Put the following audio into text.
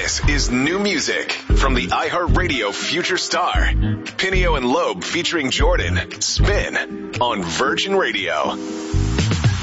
This is new music from the iHeartRadio Future Star. Pinio and Loeb featuring Jordan. Spin on Virgin Radio.